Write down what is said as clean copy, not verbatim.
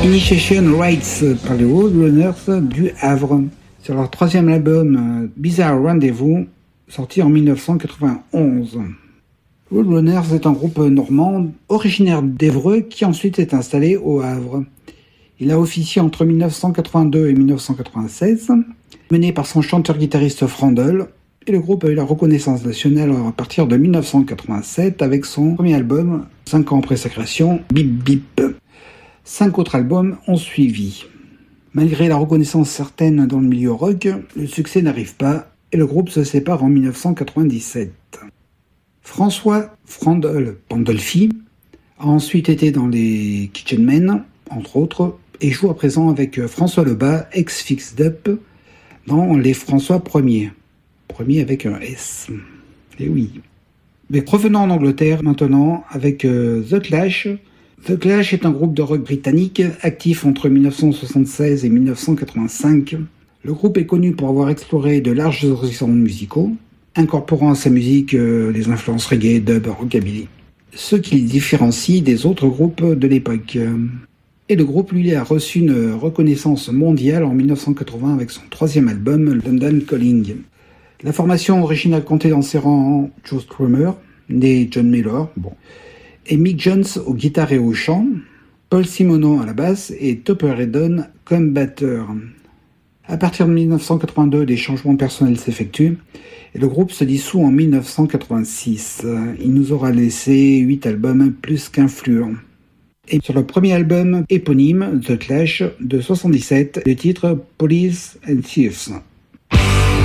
Initiation Rites par les Roadrunners du Havre sur leur troisième album Bizarre Rendezvous, sorti en 1991. Roadrunners est un groupe normand originaire d'Évreux qui ensuite est installé au Havre. Il a officié entre 1982 et 1996, mené par son chanteur-guitariste Frandel, et le groupe a eu la reconnaissance nationale à partir de 1987 avec son premier album, 5 ans après sa création, Bip Bip. 5 autres albums ont suivi. Malgré la reconnaissance certaine dans le milieu rock, le succès n'arrive pas et le groupe se sépare en 1997. François Frandel Pandolfi a ensuite été dans les Kitchen Men, entre autres, et joue à présent avec François Lebas, ex-Fixed Up, dans les François Premier. Premier avec un S. Et oui. Mais revenons en Angleterre maintenant avec The Clash. The Clash est un groupe de rock britannique actif entre 1976 et 1985. Le groupe est connu pour avoir exploré de larges horizons musicaux, incorporant à sa musique des influences reggae, dub, rockabilly, ce qui le différencie des autres groupes de l'époque. Et le groupe, lui, a reçu une reconnaissance mondiale en 1980 avec son troisième album, London Calling. La formation originale comptait dans ses rangs Joe Strummer, né John Miller, et Mick Jones aux guitares et au chant, Paul Simonon à la basse et Topper Headon comme batteur. À partir de 1982, des changements personnels s'effectuent et le groupe se dissout en 1986. Il nous aura laissé 8 albums plus qu'influents. Et sur le premier album éponyme, The Clash, de 77, le titre Police and Thieves.